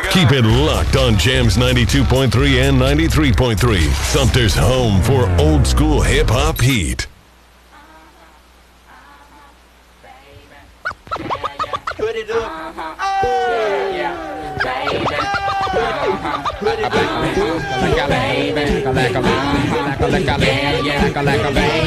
Keep it locked on Jams 92.3 and 93.3. Sumter's home for old school hip hop heat. Put it up. Like a baby.